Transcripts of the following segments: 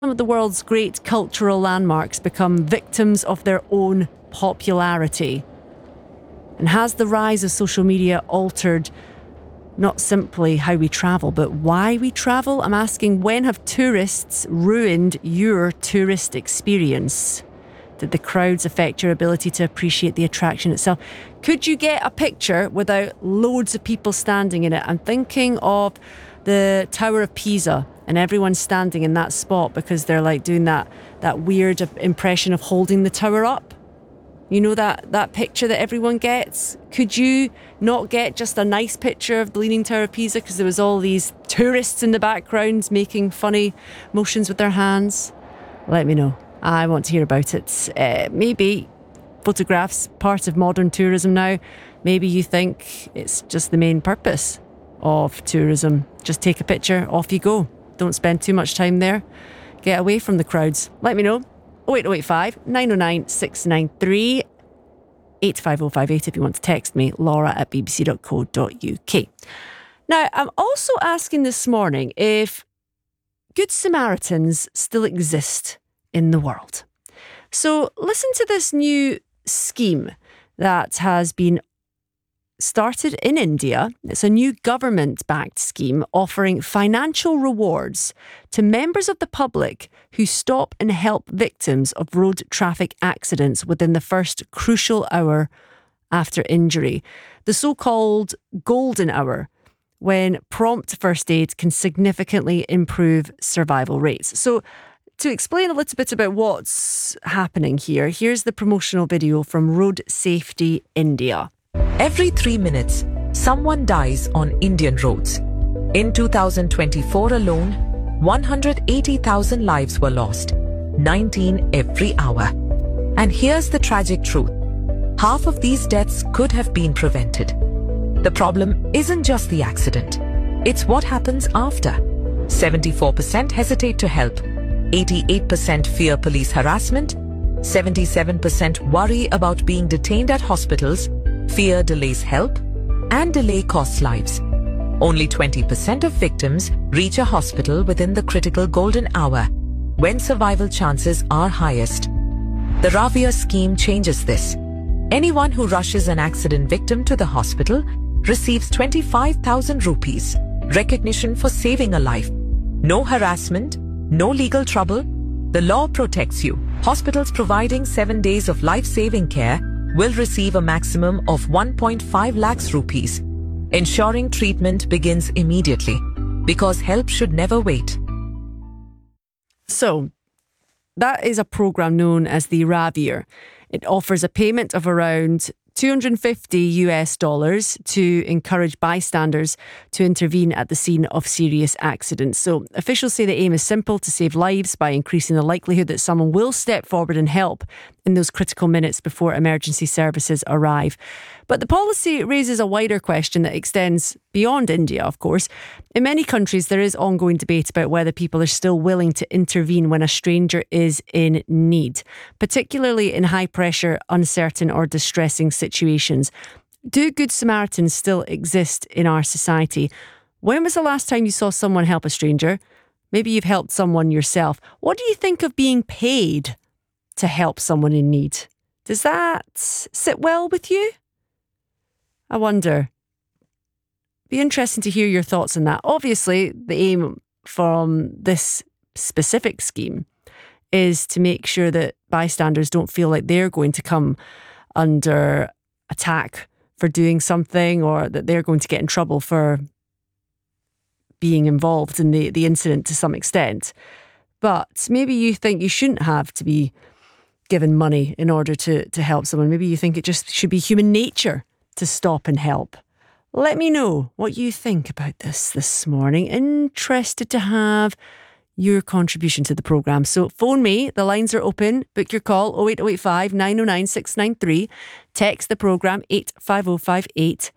of the world's great cultural landmarks become victims of their own popularity? And has the rise of social media altered not simply how we travel, but why we travel? I'm asking, when have tourists ruined your tourist experience? Did the crowds affect your ability to appreciate the attraction itself? Could you get a picture without loads of people standing in it? I'm thinking of the Tower of Pisa and everyone standing in that spot because they're like doing that weird impression of holding the tower up. You know, that picture that everyone gets? Could you not get just a nice picture of the Leaning Tower of Pisa because there was all these tourists in the background making funny motions with their hands? Let me know. I want to hear about it. Maybe photographs part of modern tourism now. Maybe you think it's just the main purpose of tourism. Just take a picture, off you go. Don't spend too much time there. Get away from the crowds. Let me know. 08085 909 693 85058 if you want to text me, laura@bbc.co.uk. Now, I'm also asking this morning if Good Samaritans still exist in the world. So listen to this new scheme that has been started in India. It's a new government-backed scheme offering financial rewards to members of the public who stop and help victims of road traffic accidents within the first crucial hour after injury. The so-called golden hour, when prompt first aid can significantly improve survival rates. So to explain a little bit about what's happening here, here's the promotional video from Road Safety India. Every 3 minutes, someone dies on Indian roads. In 2024 alone, 180,000 lives were lost, 19 every hour. And here's the tragic truth. Half of these deaths could have been prevented. The problem isn't just the accident. It's what happens after. 74% hesitate to help. 88% fear police harassment. 77% worry about being detained at hospitals. Fear delays help, and delay costs lives. Only 20% of victims reach a hospital within the critical golden hour, when survival chances are highest. The Ravia scheme changes this. Anyone who rushes an accident victim to the hospital receives 25,000 rupees, recognition for saving a life. No harassment, no legal trouble. The law protects you. Hospitals providing 7 days of life-saving care will receive a maximum of 1.5 lakhs rupees, ensuring treatment begins immediately, because help should never wait. So, that is a program known as the Ravia. It offers a payment of around $250 to encourage bystanders to intervene at the scene of serious accidents. So officials say the aim is simple: to save lives by increasing the likelihood that someone will step forward and help in those critical minutes before emergency services arrive. But the policy raises a wider question that extends beyond India, of course. In many countries, there is ongoing debate about whether people are still willing to intervene when a stranger is in need, particularly in high-pressure, uncertain or distressing situations. Do Good Samaritans still exist in our society? When was the last time you saw someone help a stranger? Maybe you've helped someone yourself. What do you think of being paid to help someone in need? Does that sit well with you? I wonder. Be interesting to hear your thoughts on that. Obviously, the aim from this specific scheme is to make sure that bystanders don't feel like they're going to come under attack for doing something, or that they're going to get in trouble for being involved in the incident to some extent. But maybe you think you shouldn't have to be given money in order to help someone. Maybe you think it just should be human nature to stop and help. Let me know what you think about this morning. Interested to have your contribution to the programme. So phone me, the lines are open. Book your call 08085 909 693. Text the programme 85058,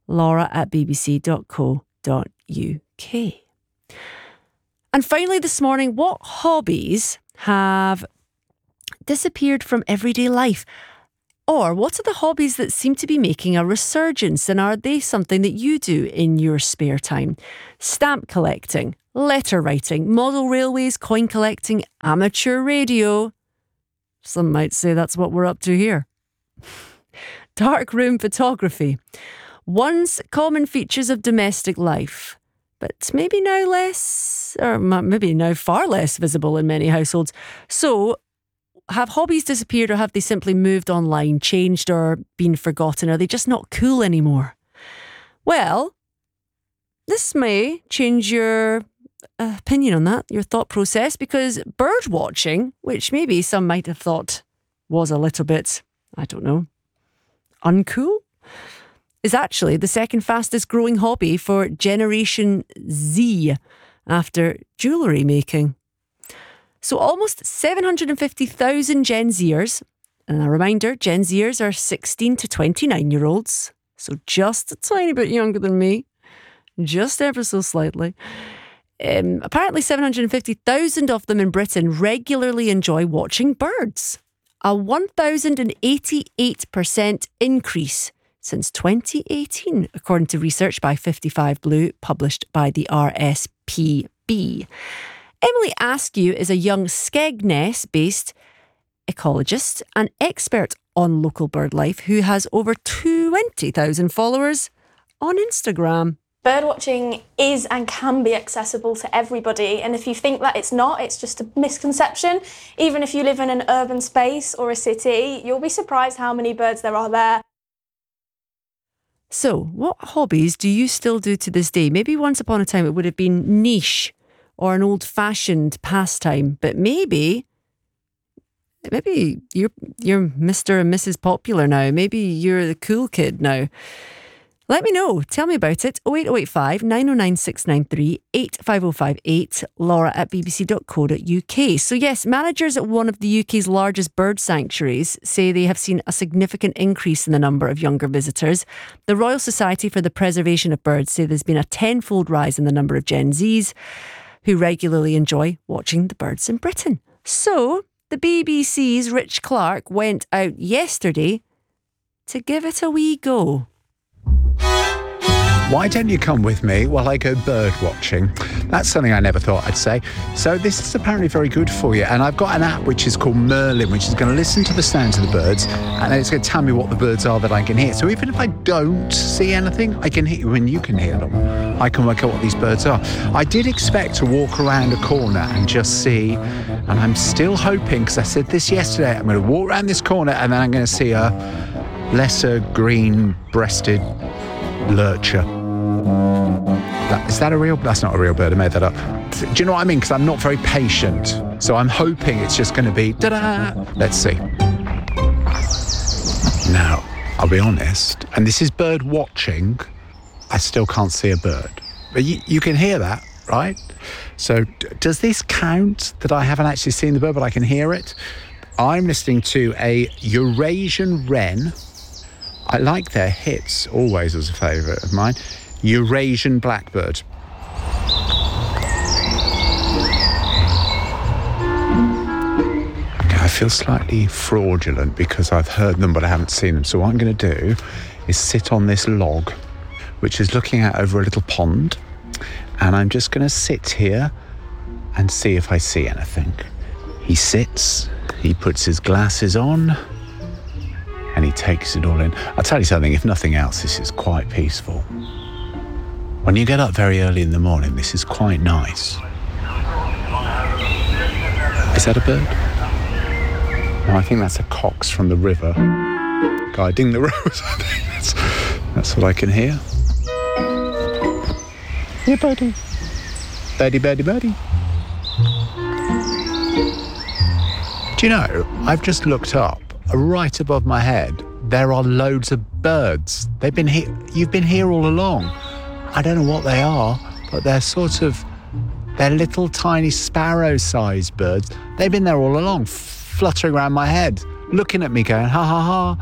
laura@bbc.co.uk. And finally this morning, what hobbies have disappeared from everyday life? Or what are the hobbies that seem to be making a resurgence, and are they something that you do in your spare time? Stamp collecting, letter writing, model railways, coin collecting, amateur radio. Some might say that's what we're up to here. Darkroom photography. Once common features of domestic life, but maybe now less, or maybe now far less visible in many households. So, have hobbies disappeared, or have they simply moved online, changed, or been forgotten? Are they just not cool anymore? Well, this may change your opinion on that, your thought process, because bird watching, which maybe some might have thought was a little bit, I don't know, uncool, is actually the second fastest growing hobby for Generation Z after jewellery making. So almost 750,000 Gen Zers, and a reminder, Gen Zers are 16 to 29-year-olds, so just a tiny bit younger than me, just ever so slightly. Apparently 750,000 of them in Britain regularly enjoy watching birds. A 1,088% increase since 2018, according to research by 55 Blue, published by the RSPB. Emily Askew is a young Skegness-based ecologist and expert on local bird life who has over 20,000 followers on Instagram. Birdwatching is and can be accessible to everybody, and if you think that it's not, it's just a misconception. Even if you live in an urban space or a city, you'll be surprised how many birds there are there. So, what hobbies do you still do to this day? Maybe once upon a time it would have been niche or an old-fashioned pastime, but maybe you're Mr. and Mrs. Popular now. Maybe you're the cool kid now. Let me know. Tell me about it. 08085 909 693 85058 laura@bbc.co.uk. So yes, managers at one of the UK's largest bird sanctuaries say they have seen a significant increase in the number of younger visitors. The Royal Society for the Preservation of Birds say there's been a tenfold rise in the number of Gen Zs who regularly enjoy watching the birds in Britain. So the BBC's Rich Clark went out yesterday to give it a wee go. Why don't you come with me while I go bird watching? That's something I never thought I'd say. So this is apparently very good for you. And I've got an app which is called Merlin, which is going to listen to the sounds of the birds, and then it's going to tell me what the birds are that I can hear. So even if I don't see anything, I can hear when you can hear them. I can work out what these birds are. I did expect to walk around a corner and just see, and I'm still hoping, because I said this yesterday, I'm going to walk around this corner and then I'm going to see a lesser green-breasted lurcher. Is that a real? That's not a real bird. I made that up. Do you know what I mean? Because I'm not very patient. So I'm hoping it's just going to be da-da. Let's see. Now, I'll be honest, and this is bird watching, I still can't see a bird. But you can hear that, right? So does this count that I haven't actually seen the bird, but I can hear it? I'm listening to a Eurasian wren. I like their hits, always was a favourite of mine. Eurasian blackbird. Okay, I feel slightly fraudulent because I've heard them but I haven't seen them. So what I'm going to do is sit on this log, which is looking out over a little pond, and I'm just going to sit here and see if I see anything. He sits, he puts his glasses on, and he takes it all in. I'll tell you something, if nothing else, this is quite peaceful. When you get up very early in the morning, this is quite nice. Is that a bird? No, I think that's a cox from the river. Guiding the road. That's what I can hear. Yeah, birdie. Birdie, birdie, birdie. Do you know, I've just looked up. Right above my head, there are loads of birds. They've been here. You've been here all along. I don't know what they are, but they're they're little tiny sparrow-sized birds. They've been there all along, fluttering around my head, looking at me going, ha, ha,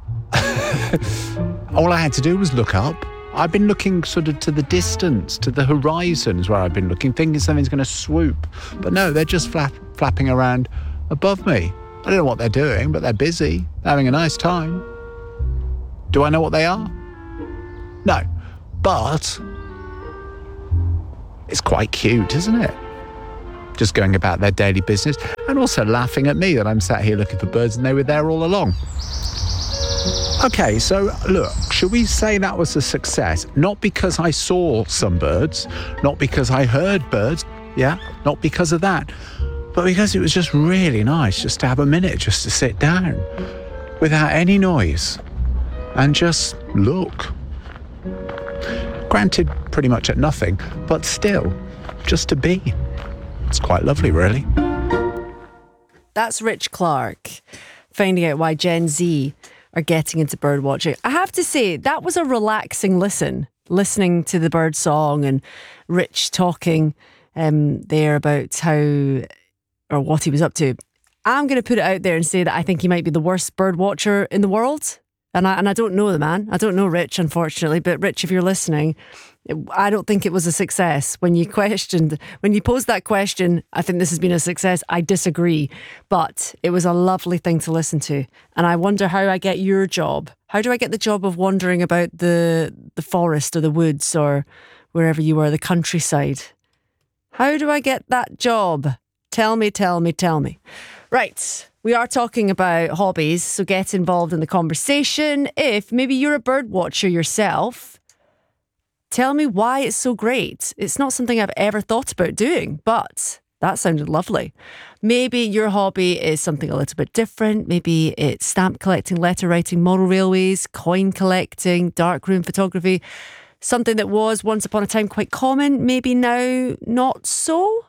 ha. All I had to do was look up. I've been looking sort of to the distance, to the horizons where I've been looking, thinking something's going to swoop. But no, they're just flapping around above me. I don't know what they're doing, but they're busy, having a nice time. Do I know what they are? No. But it's quite cute, isn't it? Just going about their daily business and also laughing at me that I'm sat here looking for birds and they were there all along. Okay, so look, should we say that was a success? Not because I saw some birds, not because I heard birds, not because of that, but because it was just really nice just to have a minute just to sit down without any noise and just look. Granted, pretty much at nothing, but still, just to be. It's quite lovely, really. That's Rich Clark, finding out why Gen Z are getting into bird watching. I have to say, that was a relaxing listening to the bird song and Rich talking there about how, or what he was up to. I'm going to put it out there and say that I think he might be the worst bird watcher in the world. And I don't know the man. I don't know Rich, unfortunately. But Rich, if you're listening, I don't think it was a success. When you posed that question, I think this has been a success. I disagree. But it was a lovely thing to listen to. And I wonder how I get your job. How do I get the job of wandering about the forest or the woods or wherever you were, the countryside? How do I get that job? Tell me. Right. We are talking about hobbies, so get involved in the conversation. If maybe you're a bird watcher yourself, tell me why it's so great. It's not something I've ever thought about doing, but that sounded lovely. Maybe your hobby is something a little bit different. Maybe it's stamp collecting, letter writing, model railways, coin collecting, darkroom photography. Something that was once upon a time quite common, maybe now not so.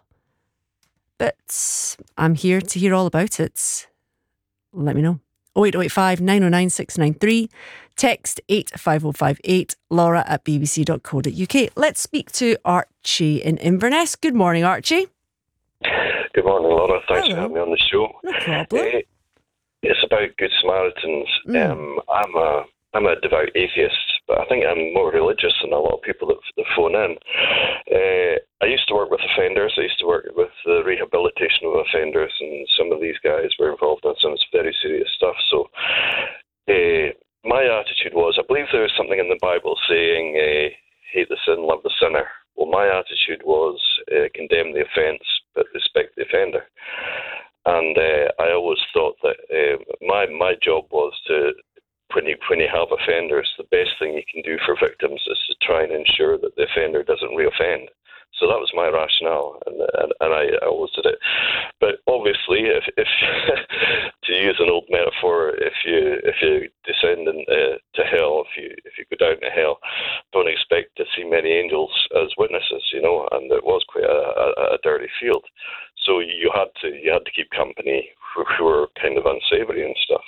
But I'm here to hear all about it. Let me know. 08085 909 693. Text 85058. laura@bbc.co.uk. Let's speak to Archie in Inverness. Good morning, Archie. Good morning, Laura. Thanks Hello. for having me on the show. No problem. It's about Good Samaritans. I'm a devout atheist, but I think I'm more religious than a lot of people that phone in. I used to work with offenders. I used to work with the rehabilitation of offenders, and some of these guys were involved in some very serious stuff. So my attitude was, I believe there is something in the Bible saying, hate the sin, love the sinner. Well, my attitude was condemn the offence, but respect the offender. And I always thought that my job was to, when you have offenders, the best thing you can do for victims is to try and ensure that the offender doesn't reoffend. So that was my rationale, and I always did it. But obviously, if to use an old metaphor, if you descend to hell, if you go down to hell, don't expect to see many angels as witnesses, And it was quite a dirty field. So you had to keep company who were kind of unsavoury and stuff.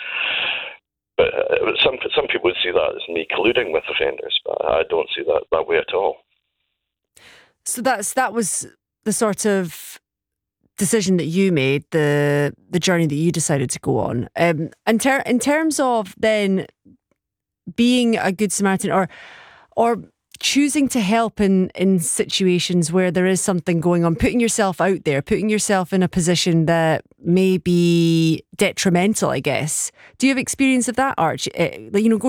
But some people would see that as me colluding with offenders, but I don't see that way at all. So that was the sort of decision that you made, the journey that you decided to go on. In terms of then being a good Samaritan or choosing to help in situations where there is something going on, putting yourself out there, putting yourself in a position that may be detrimental, I guess. Do you have experience of that, Arch? Going